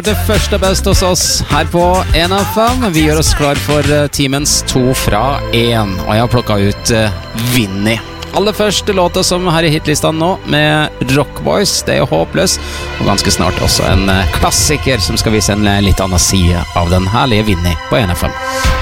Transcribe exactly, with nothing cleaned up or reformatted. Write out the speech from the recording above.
Det første er best hos oss her på en F M. Vi gjør oss klar for timens to fra en, og jeg har plukket ut uh, Vinny. Aller første låta som her i hitlista nå med Rock Boys, det er jo håpløs, og ganske snart også en uh, klassiker som skal vise en uh, litt annen side av den herlige Vinny på en F M.